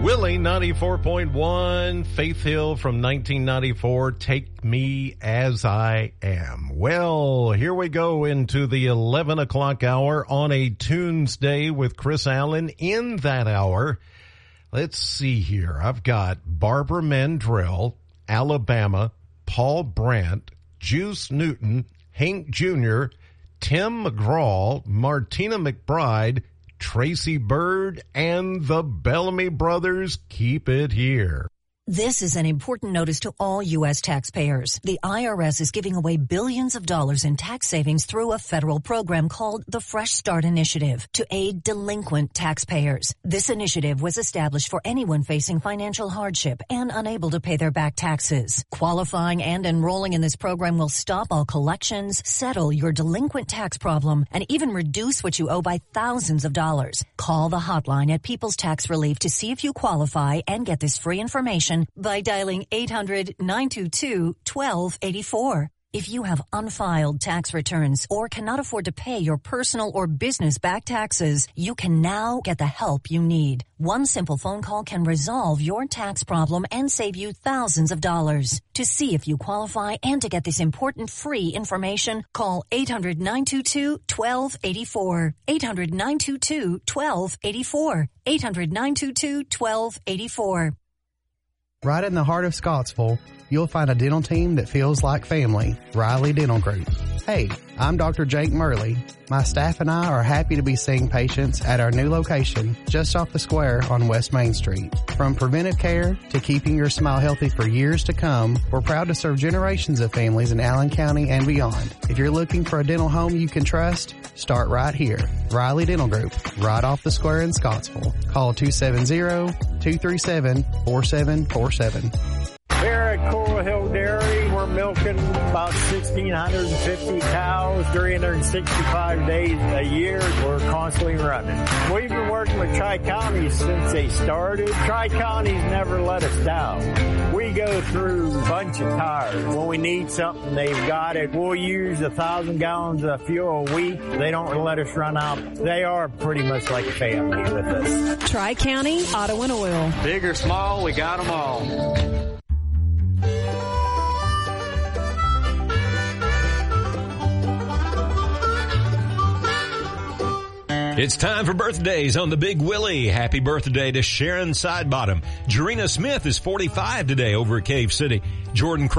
Willie 94.1, Faith Hill from 1994, Take Me As I Am. Well, here we go into the 11 o'clock hour on a Tuesday with Chris Allen. In that hour, let's see here. I've got Barbara Mandrell, Alabama, Paul Brandt, Juice Newton, Hank Jr., Tim McGraw, Martina McBride, Tracy Bird, and the Bellamy Brothers. Keep it here. This is an important notice to all U.S. taxpayers. The IRS is giving away billions of dollars in tax savings through a federal program called the Fresh Start Initiative to aid delinquent taxpayers. This initiative was established for anyone facing financial hardship and unable to pay their back taxes. Qualifying and enrolling in this program will stop all collections, settle your delinquent tax problem, and even reduce what you owe by thousands of dollars. Call the hotline at People's Tax Relief to see if you qualify and get this free information by dialing 800-922-1284. If you have unfiled tax returns or cannot afford to pay your personal or business back taxes, you can now get the help you need. One simple phone call can resolve your tax problem and save you thousands of dollars. To see if you qualify and to get this important free information, call 800-922-1284. 800-922-1284. 800-922-1284. Right in the heart of Scottsville, you'll find a dental team that feels like family, Riley Dental Group. Hey, I'm Dr. Jake Murley. My staff and I are happy to be seeing patients at our new location just off the square on West Main Street. From preventive care to keeping your smile healthy for years to come, we're proud to serve generations of families in Allen County and beyond. If you're looking for a dental home you can trust, start right here. Riley Dental Group, right off the square in Scottsville. Call 270-237-4747. Here at Coral Hill Dairy, we're milking about 1,650 cows, 365 days a year. We're constantly running. We've been working with Tri-Counties since they started. Tri-Counties never let us down. We go through a bunch of tires. When we need something, they've got it. We'll use 1,000 gallons of fuel a week. They don't let us run out. They are pretty much like a family with us. Tri-County Auto and Oil. Big or small, we got them all. It's time for birthdays on the Big Willie. Happy birthday to Sharon Sidebottom. Jarena Smith is 45 today over at Cave City. Jordan